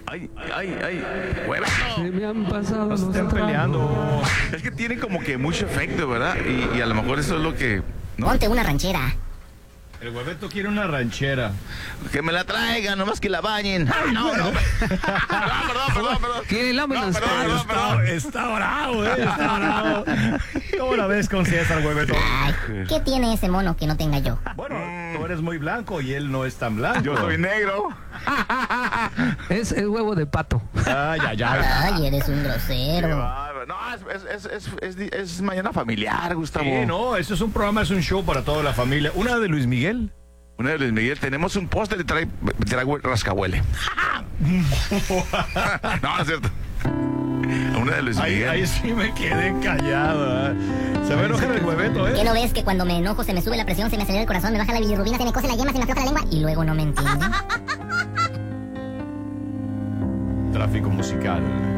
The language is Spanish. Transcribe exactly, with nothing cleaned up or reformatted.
Ay, ay, ay. Hueveto. Se me han pasado No los se estén tragos. peleando. Es que tiene como que mucho efecto, ¿verdad? Y, y a lo mejor eso es lo que... ¿no? Ponte una ranchera. El hueveto quiere una ranchera. Que me la traigan, nomás que la bañen. Ay, no, no. Perdón, perdón, perdón, perdón. Que la No, los perdón, palos. perdón, perdón. Está bravo, eh. Está bravo. ¿Cómo la ves con César, hueveto? Ay, ¿qué tiene ese mono que no tenga yo? Bueno, tú eres muy blanco y él no es tan blanco. Yo soy negro. Es el huevo de pato. Ay, ay, ay. Ay, eres un Qué grosero. bárbaro. No, es, es, es, es, es, es mañana familiar, Gustavo. Sí, no, esto es un programa, es un show para toda la familia. Una de Luis Miguel. Una de Luis Miguel, tenemos un póster y trae, trae rascahuele. No, no es cierto. Una de Luis Ahí, Miguel. ahí sí me quedé callado. ¿eh? Se va a enojar el hueveto, ¿Qué ¿eh? no ves que cuando me enojo se me sube la presión, se me acelera el corazón, me baja la bilirrubina, se me cose la yema, se me afloja la lengua y luego no me entienden? Tráfico musical.